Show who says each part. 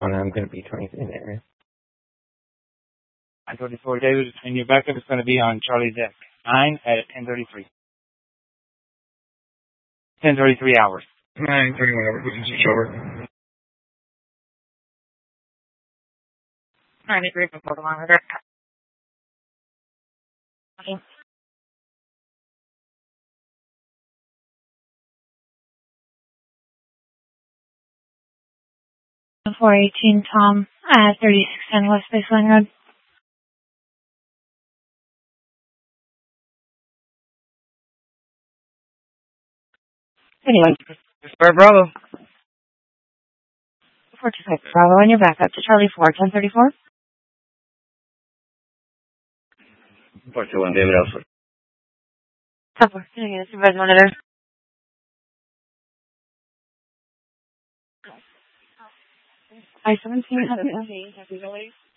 Speaker 1: when I'm going to be in the area.
Speaker 2: 9:34, David, and your backup is going to be on Charlie Deck 9 at 10:33. 10:33 hours.
Speaker 1: 9:31 hours, which is just over.
Speaker 3: 93 for kilometer. Okay. 418 Tom at 3610 West Baseline Road. Anyway,
Speaker 2: Spur Bravo.
Speaker 3: 425 Bravo, and you're back up to Charlie 4, 1034.
Speaker 1: 421 David Alpha.
Speaker 3: Stop work. Can I get a supervised monitor? I-17 has an